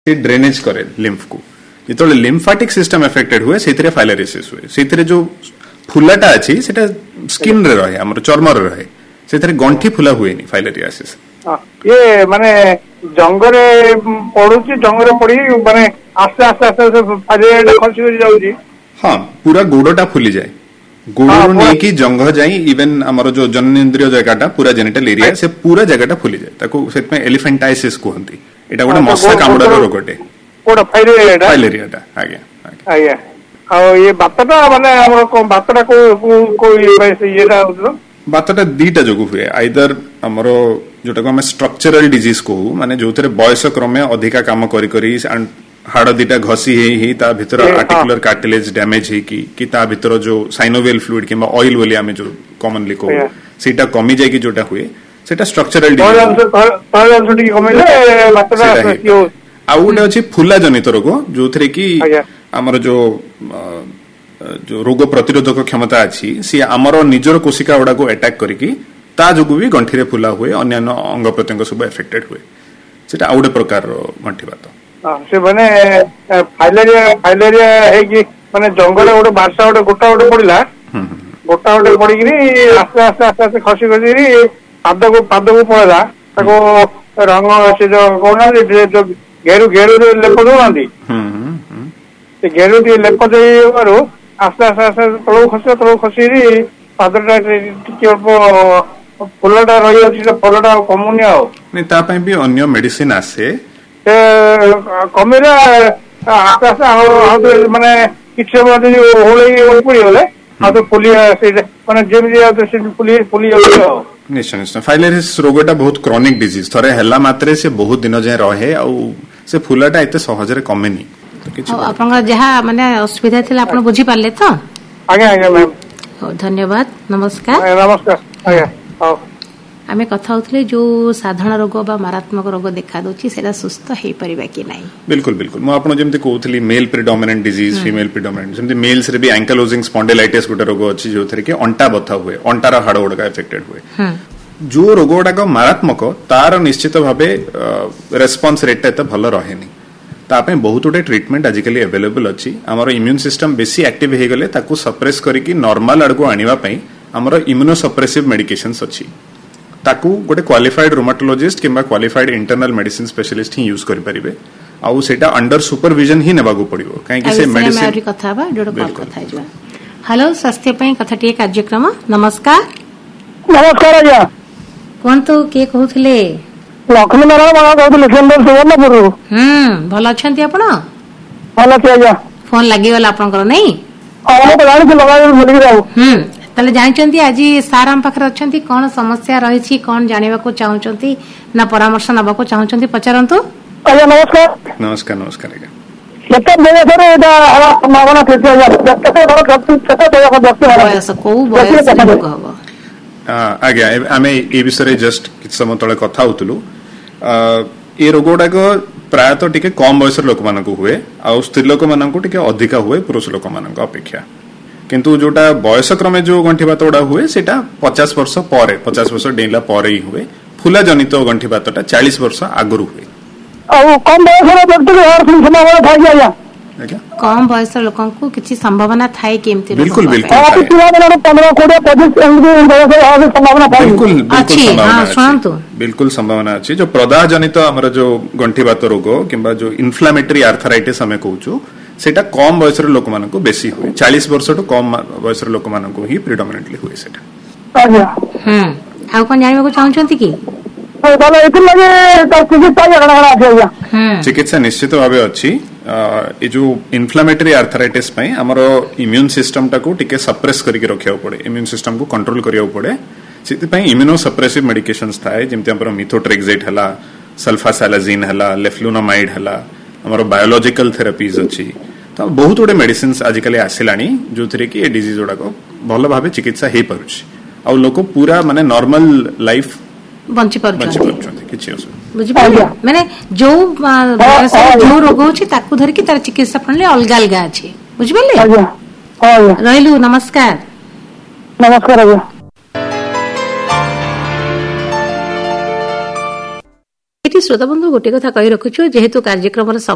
से ड्रेनेज करे लिम्फ को जो लिम्फाटिक सिस्टम एफेक्टेड हुए से फाइलेरिसिस हुए से जो फुलाटा अच्छी सेटा स्किन रे रहे हमर चर्म रे रहे से गंठी फुला हुए नहीं फाइलेरियासिस ये माने जंगरे पड़ुची जंगरे पड़ी माने आस्ते आस्ते आस्ते फाइलेरिया खसी जाउची हां पूरा गोडटा फुली जाए गोड़ नहीं कि जंग जाई इवन हमर जो जननेंद्रिय जगहटा पूरा जेनिटल एरिया से पूरा जगहटा फुली जाए ताको सेत में एलिफेंटाइसिस कहंती एटा गोटे मशा कामुडार रोगटे कोडा फाइलेरियाटा आज्ञा आज्ञा आ ये बातटा माने हमर को बातटा को येटा होतो बातटा दीटा जगु हुए आइदर हमरो जोटा को हम स्ट्रक्चरल डिजीज को माने जोथरे बयस क्रमे अधिका काम करी करी हाड़ दीटा घसी ही ता भीतर आर्टिकुलर कार्टिलेज डैमेज है कि ता भीतर जो साइनोवियल फ्लूइड किबा ऑयल बोली हमें जो कॉमनली को सेटा कमी जाय कि जोटा हुए सेटा स्ट्रक्चरल डिजीज आउ गोटे अछि फुला जनित रोग जोथरे कि हमर जो रोग प्रतिरोधक क्षमता अछि सी हमर निजर कोशिका गुडा को अटैक करिकि ता जोगु भी गंठी रे फुला हुए अन्य अंग प्रत्यंग सब एफेक्टेड हुए सेटा आउडे प्रकार गंठी बात से माने फाइलेरिया है कि माने जंगल गोटे बारसा गोटा पड़िला गोटा पड़ी आस्ते आस्ते आस्ते आस्ते खसी खसी पाद को पड़ेगा ताको रंग से जो कोना जो घेरु लेप दे घेरु लेप दे आस्ते आस्ते आस्ते तलू खसी पादटा फुलटा रही फलटा कमुनी आनी भी अन्य मेडिसिन आसे कमेरा आस्ते आस्ते माने किसी पड़गले तो फुली माने फुली निश्चय निश्चय फाइलेरियासिस रोगटा बहुत क्रॉनिक डिजीज थरे हला मात्रे से बहुत दिन जाय रहे आ से फुलाटा एते सहज रे कमेनी तो किछ आपन जहा माने असुविधा थिला आपन बुझी पाले तो आगे आगे मैम धन्यवाद नमस्कार नमस्कार आगे हां आमे कथा होतले जो साधारण रोग बा मारात्मक रोग देखा दोची सेला सुस्त हे परिबा कि नाही बिल्कुल बिल्कुल मो आपन जेमते कहउतली mail predominant disease female predominant जेमते mails रे भी एंकालोजिंग स्पॉन्डिलाइटिस गोटे रोग अछि जो थरे के अंटा बथा हुए अंटार हाड़ गुडा एफेक्टेड हुए जो रोग गुडा को मारात्मक तार निश्चित भाबे रेस्पॉन्स रेट एत भलो रहेनी तापे बहुत गुटे ट्रीटमेंट आजिकली अवेलेबल अछि हमर इम्यून सिस्टम बेसी एक्टिव हे गले ताकू सप्रेस करिकि नॉर्मल आडको आनिवा पई हमर इम्यूनो सप्रेसिव मेडिकेशंस अछि ताकू गोटे क्वालिफाइड रोमाटोलॉजिस्ट किंबा क्वालिफाइड इंटरनल मेडिसिन स्पेशलिस्ट ही यूज करि परिबे आउ सेटा अंडर सुपरविजन ही नेबागु पड़िबो काहे कि से मेडिसिन कथा बा जोडो कथा जवा हेलो स्वास्थ्य पई कथा टिए कार्यक्रम नमस्कार आज्ञा कोन तो के कहउथले लक्ष्मी नारायण बाबा कहउथले सेंटर सुवर्णपुर भल अछंती आपण भल छै आज्ञा फोन लागि वाला आपनकर नै हम तो गाड़ी से लगा भूल गयो ताले जानचंती आज सार हम पाखर अछंती कोन समस्या रहिछि कोन जानिबा को चाहउचंती ना परामर्श नबा को चाहउचंती पचारंतु आज्ञा नमस्कार नमस्कार नमस्कार आज्ञा केते देले सर एटा संभावना केते आज्ञा केते बड़ बयस को बयस लोक हबो आज्ञा आमे ए विषय जस्ट किछ समय तळे कथा होतलु ए रोगोडा को प्रायतः टिके कम बयस लोक मानको हुए आ स्त्री लोक मानको टिके अधिका हुए पुरुष लोक मानको अपेक्षा किंतु जोटा बयस क्रमे जो गंठी बात गुडा हुए सेटा 50 वर्ष परे 50 वर्ष डेला परे ही हुए फुला जनित गंठी बातटा 40 वर्ष आगरु हुए आ कम बयस व्यक्ति को हर संभावना थाई आया कम बयस लोकन को किछि संभावना थाई केमति बिल्कुल बिल्कुल बिल्कुल 15 कोड़े 25 एमडी बयस संभावना थाई बिल्कुल अच्छी हां सुनंतु बिल्कुल संभावना अछि जो प्रदाह जनित हमर जो गंठी बात रोग किंबा जो इन्फ्लेमेटरी आर्थराइटिस हमें कहउछु सेटा कम बयस लोक मानको बेसी हुए 40 वर्ष तो कम बयस लोक मानको ही प्रिडोमिनेंटली हुए सेटा आज्ञा आ कोन जानिबा को चाहउचंती की ताले एति लगे त चिकित्सा जगना आज्ञा चिकित्सा निश्चित भाबे अछि ए जो इन्फ्लेमेटरी आर्थराइटिस पई हमरो इम्यून सिस्टम टाको टिके सप्रेस करके रखिया पड़े इम्यून सिस्टम को कंट्रोल करिया पड़े सेति पई इम्यूनो सप्रेसिव मेडिकेशंस थाए जेमते हमरो मिथोट्रेक्सेट हला सल्फासालाजिन हला लेफ्लुनोमाइड हला हमरो बायोलॉजिकल थेरेपीज अछि तो बहुत गुटे मेडिसिन्स आजिकली आसिलानी जो थरे कि ए डिजीज गुडा को भलो भाबे चिकित्सा हे परुछि आ लोक पूरा माने नॉर्मल लाइफ बंची परुछि किछि बुझि पाइया माने जो जो रोग होछि ताकू धरि कि तार चिकित्सा फणले अलगा अलगा अछि बुझि पाइले आज्ञा हां रहिलु नमस्कार नमस्कार आज्ञा एटी श्रोता बंधु गोटे कथा कहि रखुछु जेहेतु कार्यक्रम